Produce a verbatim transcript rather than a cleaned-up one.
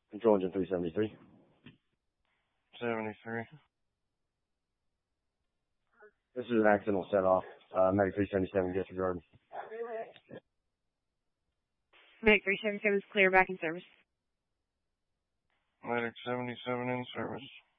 Control engine three seventy-three. seventy-three. This is an accidental set off. Uh, Medic three seventy-seven, disregard. Medic three seventy-seven is clear, back in service. Medic seventy-seven in service.